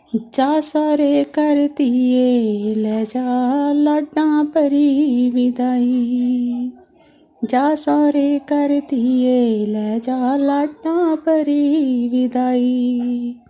जा सारे कर दिए ले जा लाडा भरी विदाई। जा सारे कर दिए ले जा लाडा भरी विदाई।